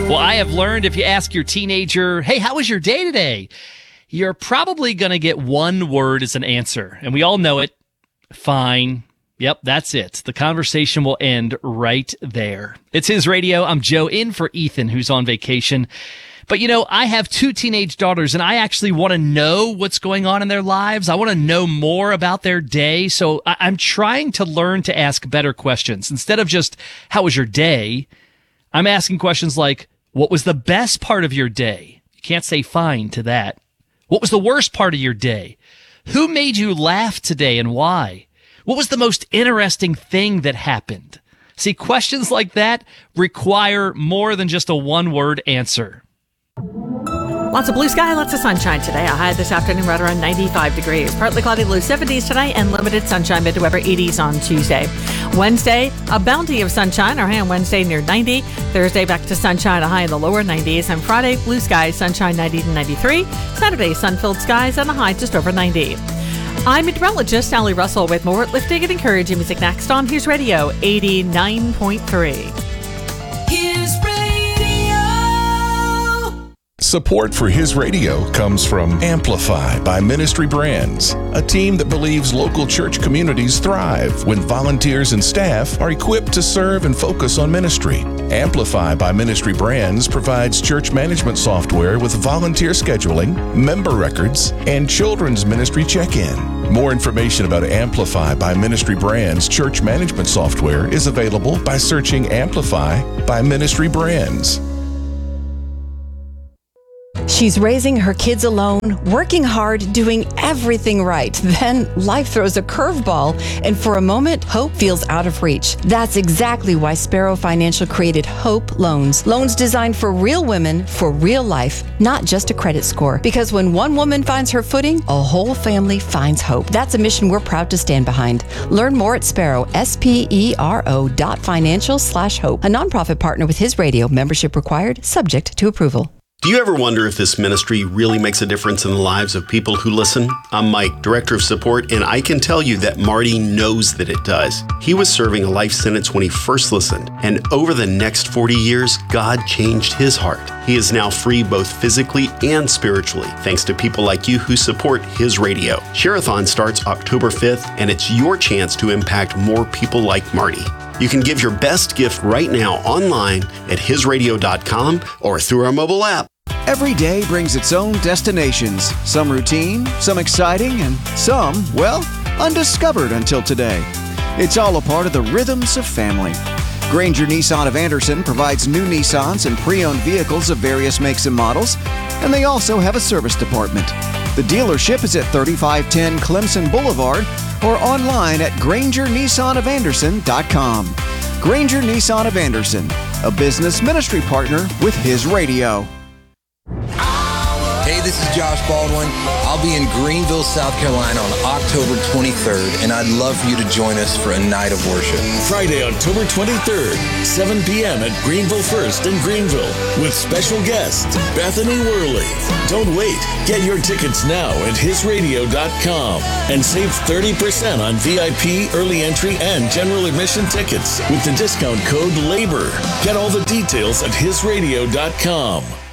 Well, I have learned if you ask your teenager, hey, how was your day today? You're probably going to get one word as an answer. And we all know it. Fine. Yep, that's it. The conversation will end right there. It's His Radio. I'm Joe, in for Ethan, who's on vacation. But, you know, I have 2 teenage daughters, and I actually want to know what's going on in their lives. I want to know more about their day. So I'm trying to learn to ask better questions. Instead of just, how was your day? I'm asking questions like, what was the best part of your day? You can't say fine to that. What was the worst part of your day? Who made you laugh today and why? What was the most interesting thing that happened? See, questions like that require more than just a one-word answer. Lots of blue sky, lots of sunshine today. A high this afternoon right around 95 degrees. Partly cloudy, low 70s tonight, and limited sunshine, mid to upper 80s on Tuesday. Wednesday, a bounty of sunshine. Our high on Wednesday near 90. Thursday, back to sunshine, a high in the lower 90s. And Friday, blue skies, sunshine 90 to 93. Saturday, sun-filled skies, and a high just over 90. I'm meteorologist Allie Russell with more uplifting and encouraging music next on His Radio 89.3. His Radio. Support for His Radio comes from Amplify by Ministry Brands, a team that believes local church communities thrive when volunteers and staff are equipped to serve and focus on ministry. Amplify by Ministry Brands provides church management software with volunteer scheduling, member records, and children's ministry check-in. More information about Amplify by Ministry Brands church management software is available by searching Amplify by Ministry Brands. She's raising her kids alone, working hard, doing everything right. Then life throws a curveball, and for a moment, hope feels out of reach. That's exactly why Sparrow Financial created Hope Loans. Loans designed for real women, for real life, not just a credit score. Because when one woman finds her footing, a whole family finds hope. That's a mission we're proud to stand behind. Learn more at Sparrow, SPERO.financial/hope. A nonprofit partner with His Radio. Membership required, subject to approval. Do you ever wonder if this ministry really makes a difference in the lives of people who listen? I'm Mike, Director of Support, and I can tell you that Marty knows that it does. He was serving a life sentence when he first listened, and over the next 40 years, God changed his heart. He is now free both physically and spiritually, thanks to people like you who support His Radio. Share-a-thon starts October 5th, and it's your chance to impact more people like Marty. You can give your best gift right now online at hisradio.com or through our mobile app. Every day brings its own destinations, some routine, some exciting, and some, well, undiscovered until today. It's all a part of the rhythms of family. Granger Nissan of Anderson provides new Nissans and pre-owned vehicles of various makes and models, and they also have a service department. The dealership is at 3510 Clemson Boulevard or online at GrangerNissanOfAnderson.com. Granger Nissan of Anderson, a business ministry partner with His Radio. Hey, this is Josh Baldwin. I'll be in Greenville, South Carolina on October 23rd, and I'd love for you to join us for a night of worship. Friday, October 23rd, 7 p.m. at Greenville First in Greenville with special guest Bethany Worley. Don't wait. Get your tickets now at hisradio.com and save 30% on VIP, early entry, and general admission tickets with the discount code LABOR. Get all the details at hisradio.com.